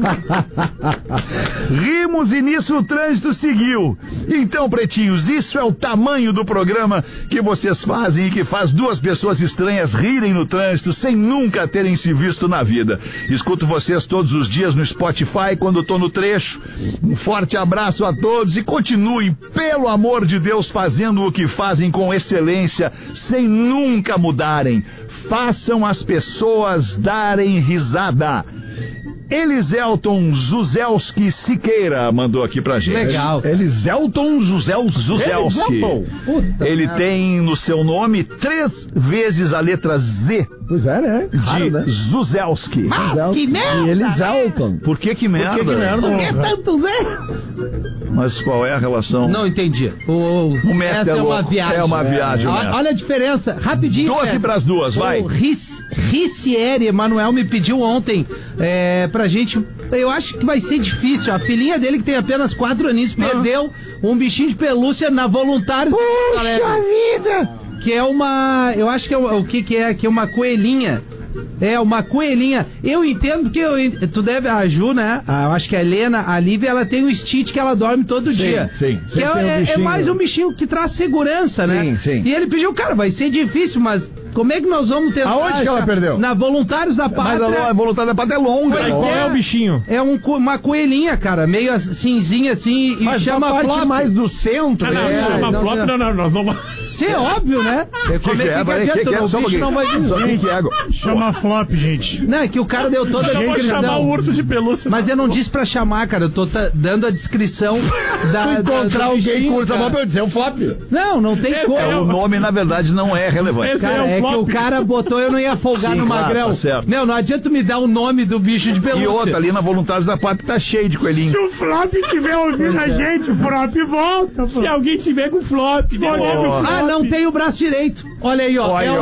Rimos e nisso o trânsito seguiu. Então, pretinhos, isso é o tamanho do programa que vocês fazem e que faz duas pessoas estranhas rirem no trânsito sem nunca terem se visto na vida. Escuto vocês todos os dias no Spotify quando tô no trecho. Um forte abraço a todos e continuem, pelo amor de Deus, fazendo o que fazem com excelência, sem nunca mudarem. Façam as pessoas darem risada. Eliselton Zuzelski Siqueira mandou aqui pra gente. Legal. Eliselton Zuzelski. Ele tem no seu nome 3 vezes a letra Z. Pois é, né? De né? Zuzelski. Mas que merda! E Eliselton. Por que merda? Por que tanto Z? Mas qual é a relação? Não entendi. O mestre essa é é uma louco. viagem. É uma viagem, mestre. Olha a diferença, rapidinho. 12 pras 2, vai. O Ricieri Emanuel me pediu ontem pra gente. Eu acho que vai ser difícil. A filhinha dele, que tem apenas 4 aninhos, perdeu um bichinho de pelúcia na Voluntários. Puxa vida! Que é uma. Eu acho que é o que é? Que é uma coelhinha. É, uma coelhinha. Eu entendo que tu deve. A Ju, né? Eu acho que a Helena, a Lívia, ela tem um Stitch que ela dorme todo dia. Sim, que é mais um bichinho que traz segurança, né? Sim. E ele pediu, cara, vai ser difícil, mas como é que nós vamos tentar? Aonde que ela perdeu? Na Voluntários da Pátria. Mas a Voluntários da Pátria é longa. Pois Qual é o bichinho? É uma coelhinha, cara, meio cinzinha assim, e Mas chama parte Flop. mais do centro. Não, né? chama não, Flop, não. não, nós não. Sim, óbvio, né? Como é que adianta? O bicho não vai. Chama Flop, gente. Não, é que o cara deu toda a Eu vou chamar descrição. o urso de pelúcia. Mas eu não disse pra chamar, cara. Eu tô dando a descrição da. Encontrar do alguém bichinho, com urso cara. mão pra eu dizer, é um flop. Não tem como. O nome, na verdade, não é relevante. Esse Cara, é é o que flop. o cara botou, eu não ia folgar Sim, no claro, magrão. tá certo. Não adianta tu me dar o nome do bicho de pelúcia. E outra, ali na Voluntários da Pátria tá cheio de coelhinho. Se o Flop tiver ouvindo a gente, o Flop volta. Se alguém tiver com Flop, devolve o Flop. Ah, não tem o braço direito. Olha aí, ó. Olha,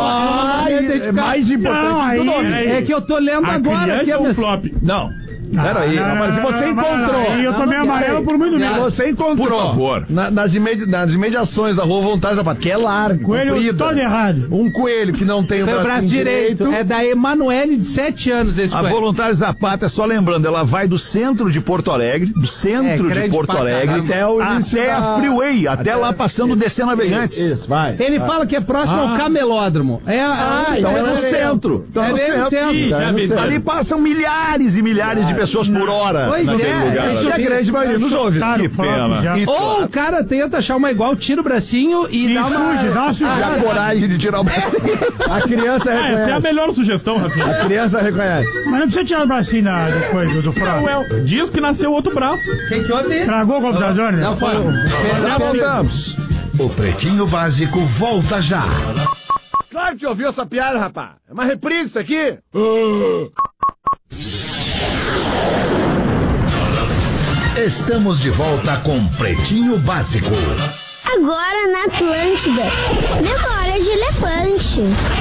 É mais importante do nome. É que eu tô lendo agora aqui a o mensagem. Flop. Não. Peraí. Mas você encontrou. Aí eu tomei amarelo por muito tempo. Você encontrou. Por favor. Nas imediações da Rua Voluntários da Pátria, que é largo, Coelho comprida. todo errado. Um coelho que não tem o Tem o braço direito. É da Emanuele, de 7 anos, esse A coelho. Voluntários da Pátria, só lembrando, ela vai do centro de Porto Alegre, grande pra caramba. até a Freeway, até lá passando descer Navegantes. Isso, vai. Ele fala que é próximo ao camelódromo. Então é no centro. Então É bem no centro. Ih, já me Ali passam milhares e milhares de pessoas por hora. Pois naquele é, lugar. é E a grande maioria nos ouve. Que pena. Ou o cara tenta achar uma igual, tira o bracinho e dá uma... Dá uma E a sujada. coragem de tirar o bracinho. A criança Essa é a reconhece. melhor sugestão, Rafinha. A criança reconhece. Mas não precisa tirar o bracinho do coisa, do Flop. Diz que nasceu outro braço. Quem que houve? Estragou o computador, né? Não, foi. Já voltamos. O Pretinho Básico volta já. Claro que te ouviu essa piada, rapaz. É uma reprise isso aqui. Estamos de volta com Pretinho Básico. Agora na Atlântida. Memória de elefante.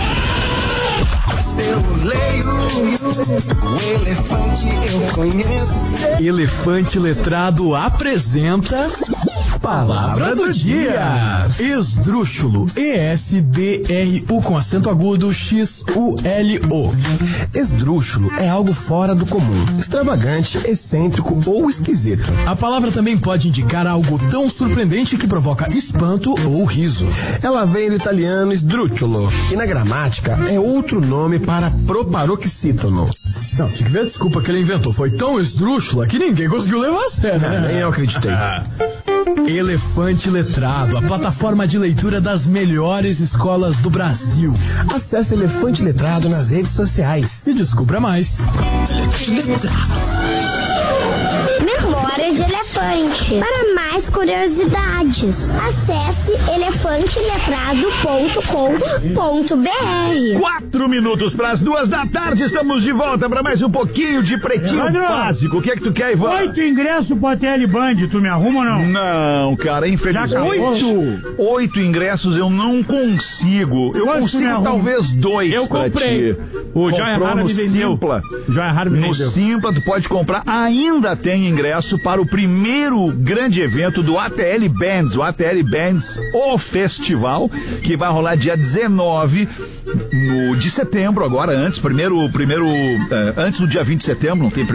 Eu leio o elefante, eu conheço. Elefante Letrado apresenta Palavra do Dia. Esdrúxulo, E-S-D-R-U com acento agudo, X-U-L-O. Esdrúxulo é algo fora do comum, extravagante, excêntrico ou esquisito. A palavra também pode indicar algo tão surpreendente que provoca espanto ou riso. Ela vem do italiano esdrúxulo e na gramática é outro nome para proparoxítono. Não, tinha que ver a desculpa que ele inventou. Foi tão esdrúxula que ninguém conseguiu levar a sério, né? Nem eu acreditei. Elefante Letrado, a plataforma de leitura das melhores escolas do Brasil. Acesse Elefante Letrado nas redes sociais e descubra mais. Memória de elefante. Para mais curiosidades, acesse elefanteletrado.com.br. 4 minutos para as 2 da tarde, estamos de volta para mais um pouquinho de Pretinho Evandro, Básico. O que é que tu quer, Ivan? 8 ingressos pro TL Band, tu me arruma ou não? Não, cara, infelizmente. 8 ingressos eu não consigo. Eu Quantos tu me consigo arruma? talvez 2 Eu pra comprei. ti. O Joia Comprou Rara no me vendeu. Simpla. Joia Rara me No vendeu. Simpla tu pode comprar. Ainda tem ingresso para o primeiro grande evento do ATL Bands, o ATL Bands, o festival, que vai rolar dia 19 de setembro, agora antes do dia 20 de setembro, não tem